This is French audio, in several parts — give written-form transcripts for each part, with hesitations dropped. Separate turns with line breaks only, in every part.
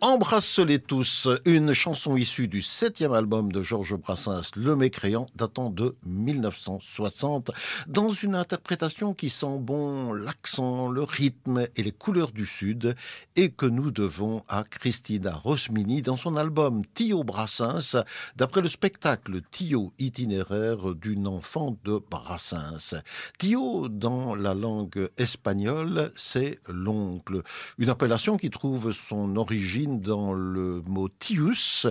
Embrasse-les tous, une chanson issue du 7e album de Georges Brassens, Le Mécréant, datant de 1960, dans une interprétation qui sent bon l'accent, le rythme et les couleurs du Sud, et que nous devons à Christina Rosmini dans son album Tio Brassens, d'après le spectacle Tio itinéraire d'une enfant de Brassens. Tio, dans la langue espagnole, c'est l'oncle, une appellation qui trouve son origine dans le mot tius,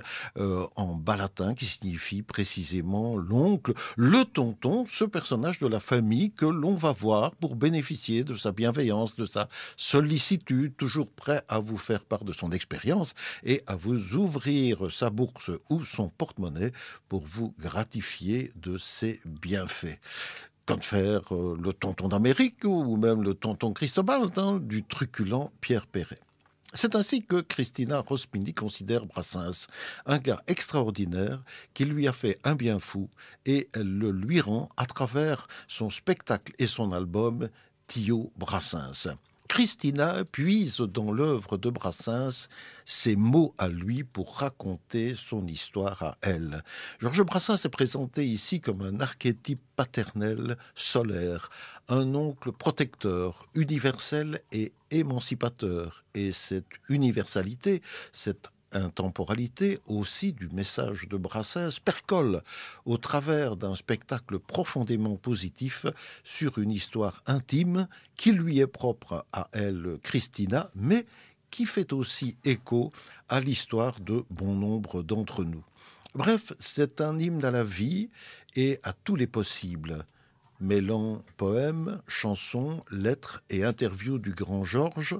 en bas latin, qui signifie précisément l'oncle, le tonton, ce personnage de la famille que l'on va voir pour bénéficier de sa bienveillance, de sa sollicitude, toujours prêt à vous faire part de son expérience et à vous ouvrir sa bourse ou son porte-monnaie pour vous gratifier de ses bienfaits. Comme faire le tonton d'Amérique ou même le tonton Cristobal du truculent Pierre Perret. C'est ainsi que Christina Rosmini considère Brassens, un gars extraordinaire qui lui a fait un bien fou et elle le lui rend à travers son spectacle et son album Tio Brassens. Christina puise dans l'œuvre de Brassens ses mots à lui pour raconter son histoire à elle. Georges Brassens est présenté ici comme un archétype paternel, solaire, un oncle protecteur, universel et émancipateur. Et cette universalité, cette intemporalité aussi du message de Brassens percole au travers d'un spectacle profondément positif sur une histoire intime qui lui est propre à elle, Christina, mais qui fait aussi écho à l'histoire de bon nombre d'entre nous. Bref, c'est un hymne à la vie et à tous les possibles. Mêlant poèmes, chansons, lettres et interviews du grand Georges,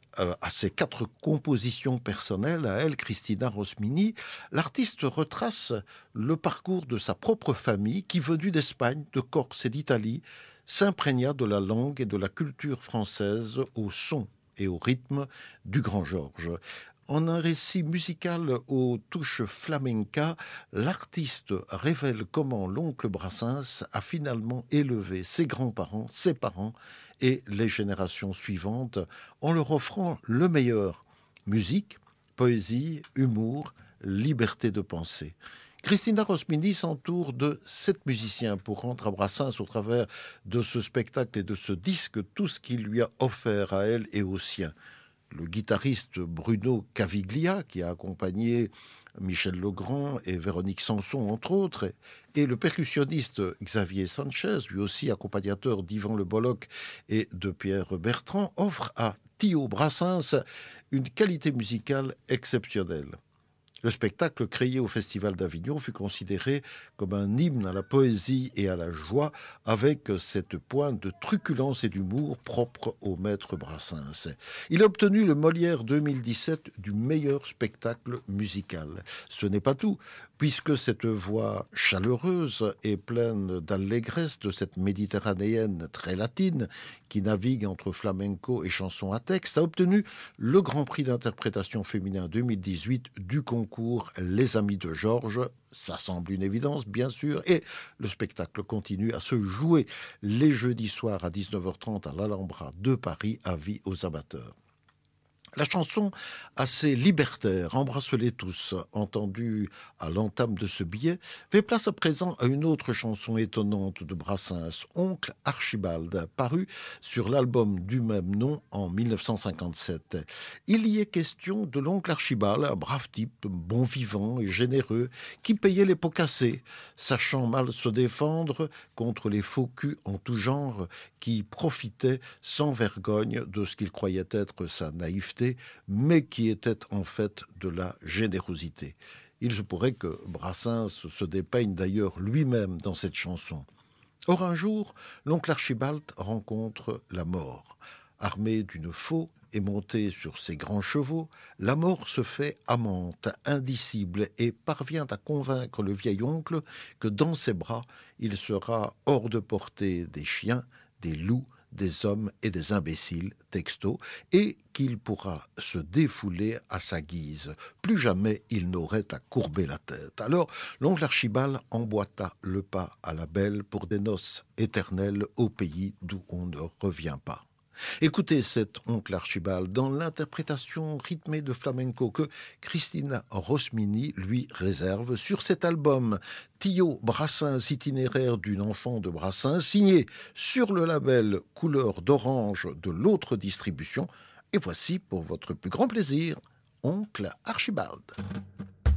à ses 4 compositions personnelles, à elle, Christina Rosmini, l'artiste retrace le parcours de sa propre famille qui, venue d'Espagne, de Corse et d'Italie, s'imprégna de la langue et de la culture française au son et au rythme du grand Georges. En un récit musical aux touches flamenca, l'artiste révèle comment l'oncle Brassens a finalement élevé ses grands-parents, ses parents et les générations suivantes en leur offrant le meilleur: musique, poésie, humour, liberté de penser. Christina Rosmini s'entoure de 7 musiciens pour rendre à Brassens, au travers de ce spectacle et de ce disque, tout ce qu'il lui a offert à elle et aux siens. Le guitariste Bruno Caviglia, qui a accompagné Michel Legrand et Véronique Sanson, entre autres, et le percussionniste Xavier Sanchez, lui aussi accompagnateur d'Yvan Le Bolloc et de Pierre Bertrand, offrent à Tio Brassens une qualité musicale exceptionnelle. Le spectacle, créé au Festival d'Avignon, fut considéré comme un hymne à la poésie et à la joie, avec cette pointe de truculence et d'humour propre au maître Brassens. Il a obtenu le Molière 2017 du meilleur spectacle musical. Ce n'est pas tout, puisque cette voix chaleureuse et pleine d'allégresse de cette méditerranéenne très latine, qui navigue entre flamenco et chansons à texte, a obtenu le Grand Prix d'interprétation féminin 2018 du concours Les Amis de Georges. Ça semble une évidence, bien sûr, et le spectacle continue à se jouer les jeudis soirs à 19h30 à l'Alhambra de Paris, avis aux amateurs. La chanson assez libertaire, Embrasse-les tous, entendue à l'entame de ce billet, fait place à présent à une autre chanson étonnante de Brassens, Oncle Archibald, paru sur l'album du même nom en 1957. Il y est question de l'oncle Archibald, un brave type, bon vivant et généreux, qui payait les pots cassés, sachant mal se défendre contre les faux culs en tout genre, qui profitaient sans vergogne de ce qu'il croyait être sa naïveté, mais qui était en fait de la générosité. Il se pourrait que Brassens se dépeigne d'ailleurs lui-même dans cette chanson. Or un jour, l'oncle Archibald rencontre la mort. Armé d'une faux et monté sur ses grands chevaux, la mort se fait amante, indicible, et parvient à convaincre le vieil oncle que dans ses bras, il sera hors de portée des chiens, des loups, des hommes et des imbéciles, texto, et qu'il pourra se défouler à sa guise. Plus jamais il n'aurait à courber la tête. Alors, l'oncle Archibald emboîta le pas à la belle pour des noces éternelles au pays d'où on ne revient pas. Écoutez cet oncle Archibald dans l'interprétation rythmée de flamenco que Christina Rosmini lui réserve sur cet album Tio Brassens, itinéraire d'une enfant de Brassens, signé sur le label Couleur d'Orange de l'autre distribution. Et voici pour votre plus grand plaisir, oncle Archibald.